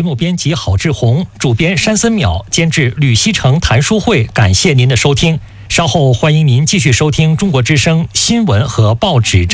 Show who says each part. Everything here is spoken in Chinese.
Speaker 1: 目编辑郝志红，主编山森淼，监制吕西成、谭书慧。感谢您的收听，稍后欢迎您继续收听中国之声新闻和报纸。